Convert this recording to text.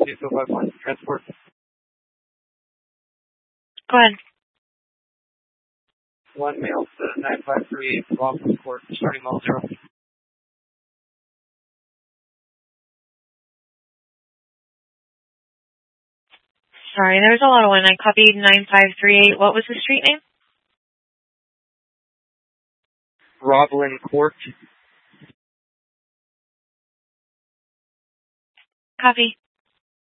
251 transport. Go ahead. 1 mail to 9538 Rockland Court, starting mile 0. Sorry, there was a lot of wind. I copied 9538. What was the street name? Rockland Court. Copy.